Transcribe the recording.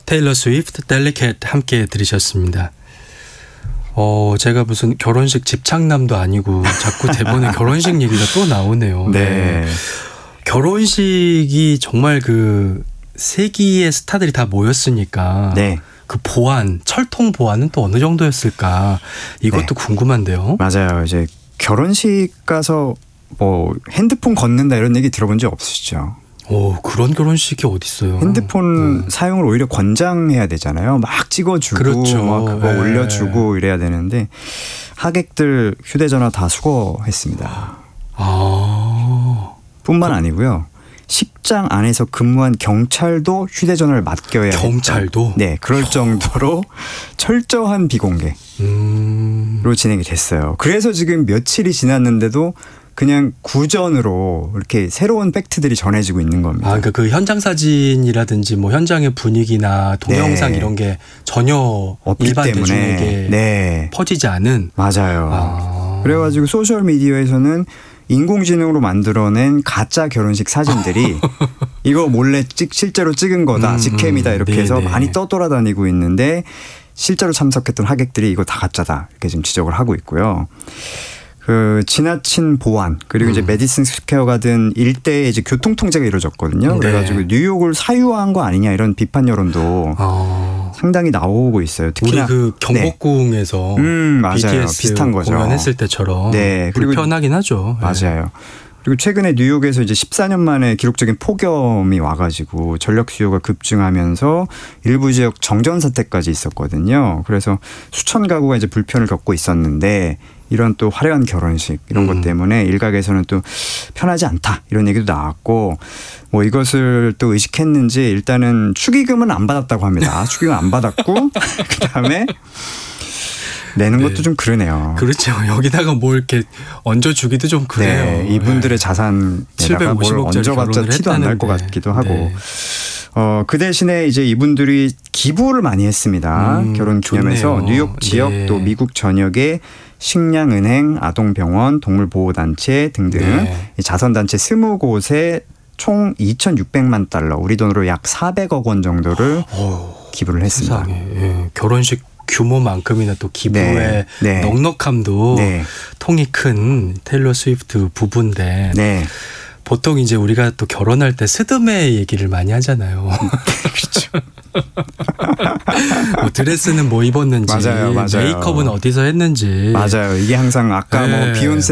테일러 스위프트, 델리캣 함께 들으셨습니다. 제가 무슨 결혼식 집착남도 아니고 자꾸 대본에 결혼식 얘기가 또 나오네요. 네. 결혼식이 정말 그 세기의 스타들이 다 모였으니까 네. 그 보안, 철통 보안은 또 어느 정도였을까? 이것도 네. 궁금한데요. 맞아요. 이제 결혼식 가서 뭐 핸드폰 걷는다 이런 얘기 들어본 적 없으시죠? 그런 결혼식이 어딨어요. 핸드폰 사용을 오히려 권장해야 되잖아요. 막 찍어주고 그렇죠. 막 그거 올려주고 이래야 되는데 하객들 휴대전화 다 수거했습니다. 뿐만 아니고요. 식장 안에서 근무한 경찰도 휴대전화를 맡겨야 경찰도? 네, 그럴 정도로 철저한 비공개로 진행이 됐어요. 그래서 지금 며칠이 지났는데도 그냥 구전으로 이렇게 새로운 팩트들이 전해지고 있는 겁니다. 그러니까 그 현장 사진이라든지 뭐 현장의 분위기나 동영상 네. 이런 게 전혀 없기 일반 때문에 대중에게 네. 퍼지지 않은. 맞아요. 그래가지고 소셜 미디어에서는 인공지능으로 만들어낸 가짜 결혼식 사진들이 이거 몰래 실제로 찍은 거다, 직캠이다 이렇게 해서 네네. 많이 떠돌아다니고 있는데 실제로 참석했던 하객들이 이거 다 가짜다 이렇게 지금 지적을 하고 있고요. 그 지나친 보안 그리고 이제 메디슨 스퀘어 가든 일대에 이제 교통 통제가 이루어졌거든요. 네. 그래가지고 뉴욕을 사유화한 거 아니냐 이런 비판 여론도 상당히 나오고 있어요. 특히나 우리 그 경복궁에서 맞아요. BTS 비슷한 거죠. 공연했을 때처럼 네. 그리고 불편하긴 하죠. 맞아요. 그리고 최근에 뉴욕에서 이제 14년 만에 기록적인 폭염이 와가지고 전력 수요가 급증하면서 일부 지역 정전 사태까지 있었거든요. 그래서 수천 가구가 이제 불편을 겪고 있었는데 이런 또 화려한 결혼식 이런 것 때문에 일각에서는 또 편하지 않다 이런 얘기도 나왔고 뭐 이것을 또 의식했는지 일단은 축의금은 안 받았다고 합니다. 축의금 안 받았고 그다음에 내는 것도 좀 그러네요. 그렇죠. 여기다가 뭘 이렇게 얹어주기도 좀 그래요. 네, 이분들의 자산에다가 뭘 750억짜리 얹어봤자 티도 안 날 것 같기도 하고. 네. 그 대신에 이제 이분들이 기부를 많이 했습니다. 결혼 기념해서 좋네요. 뉴욕 지역 네. 또 미국 전역의 식량은행, 아동병원, 동물보호단체 등등 네. 자선단체 20곳에 총 2,600만 달러 우리 돈으로 약 400억 원 정도를 기부를 했습니다. 세상에. 예. 결혼식 규모만큼이나 또 기부의 네. 넉넉함도 네. 통이 큰 테일러 스위프트 부부인데 네. 보통 이제 우리가 또 결혼할 때 스드메 얘기를 많이 하잖아요. 그렇죠. 뭐 드레스는 뭐 입었는지, 맞아요. 메이크업은 어디서 했는지. 맞아요. 이게 항상 아까 네. 뭐 비욘세